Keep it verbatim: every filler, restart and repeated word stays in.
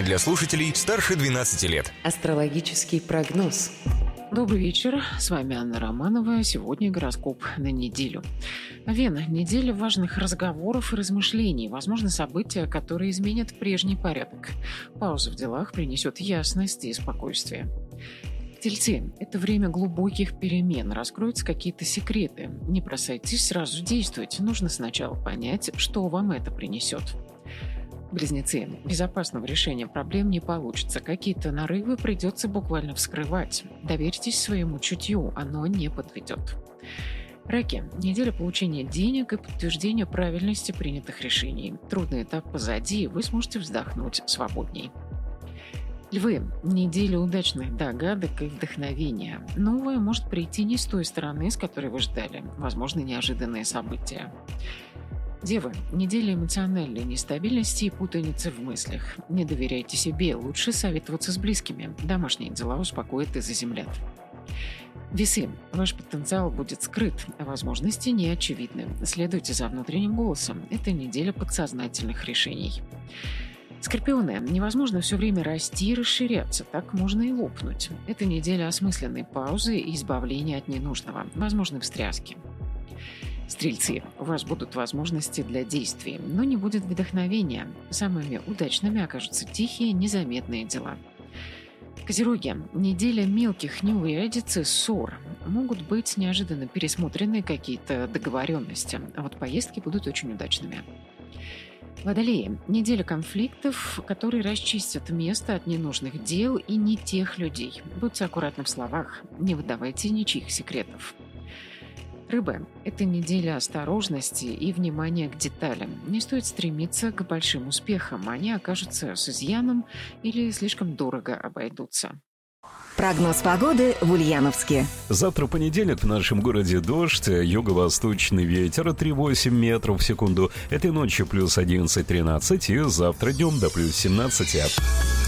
Для слушателей старше двенадцати лет. Астрологический прогноз. Добрый вечер, с вами Анна Романова. Сегодня гороскоп на неделю. Вена. Неделя важных разговоров и размышлений. Возможно, события, которые изменят прежний порядок. Пауза в делах принесет ясность и спокойствие. Тельцы. Это время глубоких перемен. Раскроются какие-то секреты. Не бросайтесь, сразу действуйте. Нужно сначала понять, что вам это принесет. Близнецы. Безопасного решения проблем не получится. Какие-то нарывы придется буквально вскрывать. Доверьтесь своему чутью, оно не подведет. Раки. Неделя получения денег и подтверждения правильности принятых решений. Трудный этап позади, вы сможете вздохнуть свободней. Львы. Неделя удачных догадок и вдохновения. Новое может прийти не с той стороны, с которой вы ждали. Возможно, неожиданные события. Девы. Неделя эмоциональной нестабильности и путаницы в мыслях. Не доверяйте себе, лучше советоваться с близкими. Домашние дела успокоят и заземлят. Весы. Ваш потенциал будет скрыт, а возможности не очевидны. Следуйте за внутренним голосом. Это неделя подсознательных решений. Скорпионы. Невозможно все время расти и расширяться, так можно и лопнуть. Это неделя осмысленной паузы и избавления от ненужного, возможны встряски. Стрельцы. У вас будут возможности для действий, но не будет вдохновения. Самыми удачными окажутся тихие, незаметные дела. Козероги. Неделя мелких неурядиц и ссор. Могут быть неожиданно пересмотрены какие-то договоренности, а вот поездки будут очень удачными. Водолеи. Неделя конфликтов, которые расчистят место от ненужных дел и не тех людей. Будьте аккуратны в словах, не выдавайте ничьих секретов. Рыбы. Это неделя осторожности и внимания к деталям. Не стоит стремиться к большим успехам, они окажутся с изъяном или слишком дорого обойдутся. Прогноз погоды в Ульяновске. Завтра понедельник, в нашем городе дождь, юго-восточный ветер три целых восемь десятых метров в секунду. Этой ночью плюс одиннадцать-тринадцать и завтра днем до плюс семнадцать.